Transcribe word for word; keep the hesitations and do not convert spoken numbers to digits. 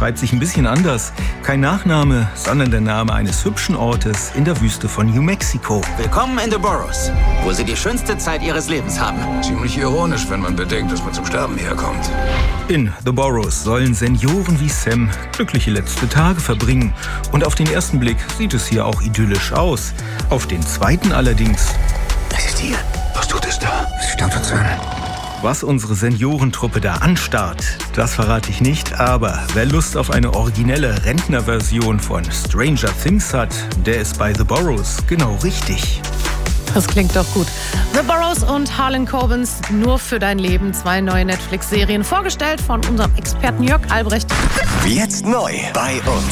schreibt sich ein bisschen anders. Kein Nachname, sondern der Name eines hübschen Ortes in der Wüste von New Mexico. Willkommen in The Burrows, wo Sie die schönste Zeit Ihres Lebens haben. Ziemlich ironisch, wenn man bedenkt, dass man zum Sterben herkommt. In The Burrows sollen Senioren wie Sam glückliche letzte Tage verbringen. Und auf den ersten Blick sieht es hier auch idyllisch aus. Auf den zweiten allerdings... Es ist hier. Was tut es da? Es starrt uns an. Was unsere Seniorentruppe da anstarrt, das verrate ich nicht, aber wer Lust auf eine originelle Rentnerversion von Stranger Things hat, der ist bei The Burrows genau richtig. Das klingt doch gut. The Burrows und Harlan Cobens, nur für dein Leben. Zwei neue Netflix-Serien, vorgestellt von unserem Experten Jörg Albrecht. Jetzt neu bei uns.